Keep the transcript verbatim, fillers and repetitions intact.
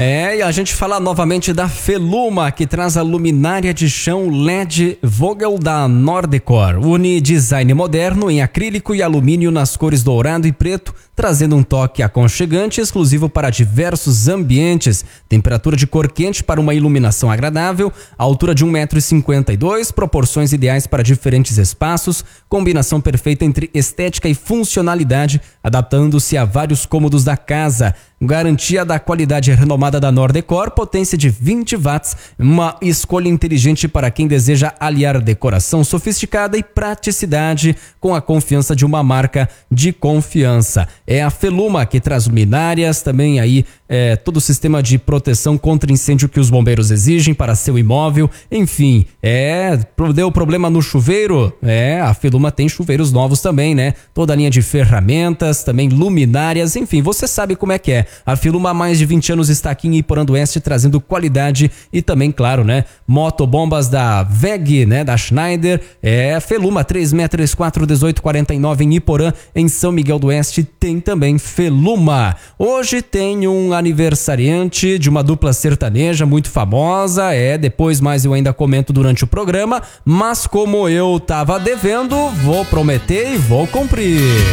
É, e a gente fala novamente da Feluma, que traz a luminária de chão L E D Vogel da Nordecor. Une design moderno em acrílico e alumínio nas cores dourado e preto, trazendo um toque aconchegante exclusivo para diversos ambientes. Temperatura de cor quente para uma iluminação agradável, altura de um metro e cinquenta e dois, proporções ideais para diferentes espaços, combinação perfeita entre estética e funcionalidade, adaptando-se a vários cômodos da casa. Garantia da qualidade renomada da Nordecor, potência de vinte watts, uma escolha inteligente para quem deseja aliar decoração sofisticada e praticidade com a confiança de uma marca de confiança. É a Feluma que traz luminárias, também aí é, todo o sistema de proteção contra incêndio que os bombeiros exigem para seu imóvel, enfim, é, deu problema no chuveiro, é, a Feluma tem chuveiros novos também, né? Toda a linha de ferramentas, também luminárias, enfim, você sabe como é que é. A Feluma há mais de vinte anos está aqui em Iporã do Oeste trazendo qualidade e também, claro, né, motobombas da V E G, né, da Schneider. É Feluma três seis três quatro um oito quatro nove em Iporã, em São Miguel do Oeste tem também Feluma. Hoje tem um aniversariante de uma dupla sertaneja muito famosa, é, depois mais eu ainda comento durante o programa, mas como eu tava devendo, vou prometer e vou cumprir.